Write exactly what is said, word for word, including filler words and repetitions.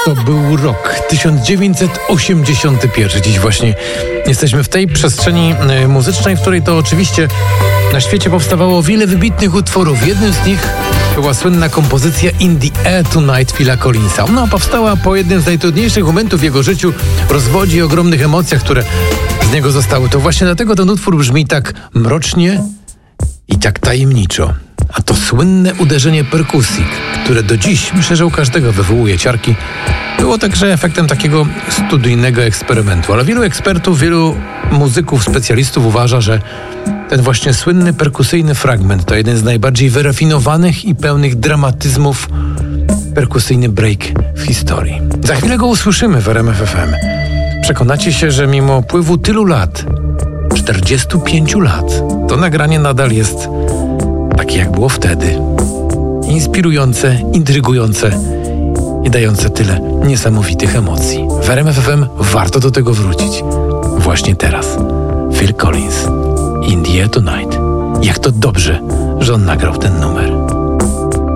To był rok tysiąc dziewięćset osiemdziesiąty pierwszy. Dziś właśnie jesteśmy w tej przestrzeni muzycznej, w której to oczywiście na świecie powstawało wiele wybitnych utworów. Jednym z nich była słynna kompozycja In the Air Tonight Phila Collinsa. Ona powstała po jednym z najtrudniejszych momentów w jego życiu, rozwodzie i ogromnych emocjach, które z niego zostały. To właśnie dlatego ten utwór brzmi tak mrocznie i tak tajemniczo. A to słynne uderzenie perkusji, które do dziś, myślę, że u każdego wywołuje ciarki, było także efektem takiego studyjnego eksperymentu. Ale wielu ekspertów, wielu muzyków, specjalistów uważa, że ten właśnie słynny perkusyjny fragment to jeden z najbardziej wyrafinowanych i pełnych dramatyzmów perkusyjny break w historii. Za chwilę go usłyszymy w R M F F M. Przekonacie się, że mimo upływu tylu lat, czterdziestu pięciu lat, to nagranie nadal jest takie, jak było wtedy. Inspirujące, intrygujące i dające tyle niesamowitych emocji. W R M F F M warto do tego wrócić. Właśnie teraz. Phil Collins, In the Air Tonight. Jak to dobrze, że on nagrał ten numer.